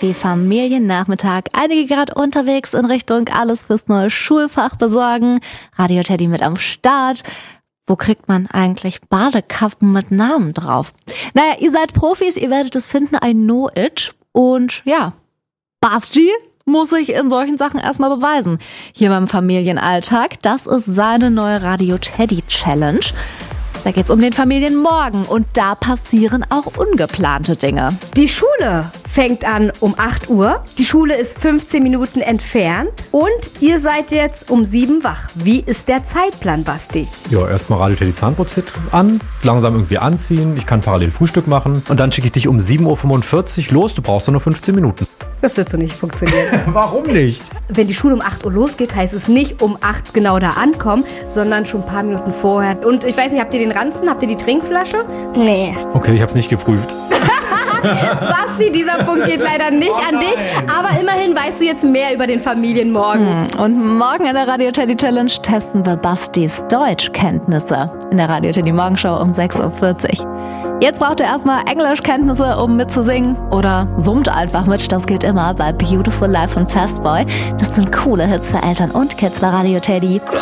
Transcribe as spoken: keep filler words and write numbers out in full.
Basti Familiennachmittag. Einige gerade unterwegs in Richtung alles fürs neue Schulfach besorgen. Radio Teddy mit am Start. Wo kriegt man eigentlich Badekappen mit Namen drauf? Naja, ihr seid Profis, ihr werdet es finden, I know it. Und ja, Basti muss sich in solchen Sachen erstmal beweisen. Hier beim Familienalltag, das ist seine neue Radio Teddy Challenge. Da geht's um den Familienmorgen und da passieren auch ungeplante Dinge. Die Schule fängt an um acht Uhr. Die Schule ist fünfzehn Minuten entfernt und ihr seid jetzt um sieben wach. Wie ist der Zeitplan, Basti? Ja, erstmal Radio Teddy Zahnputzhit an, langsam irgendwie anziehen, ich kann parallel Frühstück machen und dann schicke ich dich um sieben Uhr fünfundvierzig los, du brauchst nur fünfzehn Minuten. Das wird so nicht funktionieren. Warum nicht? Wenn die Schule um acht Uhr losgeht, heißt es nicht um acht genau da ankommen, sondern schon ein paar Minuten vorher. Und ich weiß nicht, habt ihr den Ranzen? Habt ihr die Trinkflasche? Nee. Okay, ich hab's nicht geprüft. Basti, dieser Punkt geht leider nicht oh an dich, aber immerhin weißt du jetzt mehr über den Familienmorgen. Und morgen in der Radio Teddy Challenge testen wir Bastis Deutschkenntnisse in der Radio Teddy Morgenshow um sechs Uhr vierzig. Jetzt braucht ihr erstmal Englischkenntnisse, um mitzusingen oder summt einfach mit, das geht immer bei Beautiful Life von Fastboy. Das sind coole Hits für Eltern und Kids bei Radio Teddy.